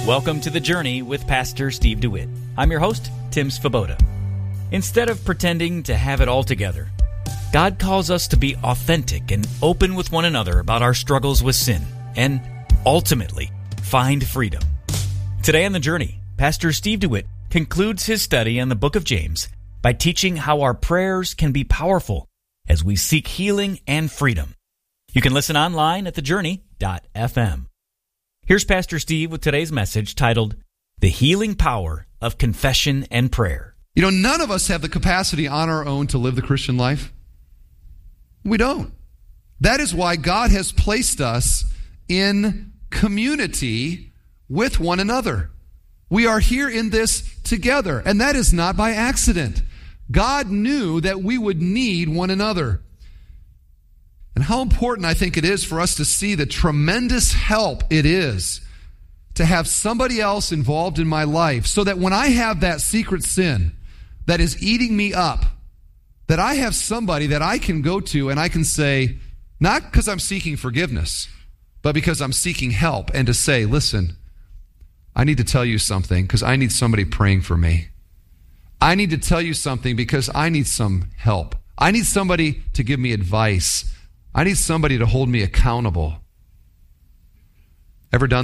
Welcome to The Journey with Pastor Steve DeWitt. I'm your host, Tim Svoboda. Instead of pretending to have it all together, God calls us to be authentic and open with one another about our struggles with sin and, ultimately, find freedom. Today on The Journey, Pastor Steve DeWitt concludes his study on the book of James by teaching how our prayers can be powerful as we seek healing and freedom. You can listen online at thejourney.fm. Here's Pastor Steve with today's message titled, The Healing Power of Confession and Prayer. You know, none of us have the capacity on our own to live the Christian life. We don't. That is why God has placed us in community with one another. We are here in this together, and that is not by accident. God knew that we would need one another. And how important I think it is for us to see the tremendous help it is to have somebody else involved in my life so that when I have that secret sin that is eating me up, that I have somebody that I can go to and I can say, not because I'm seeking forgiveness, but because I'm seeking help, and to say, listen, I need to tell you something because I need somebody praying for me. I need to tell you something because I need some help. I need somebody to give me advice. I need somebody to hold me accountable. Ever done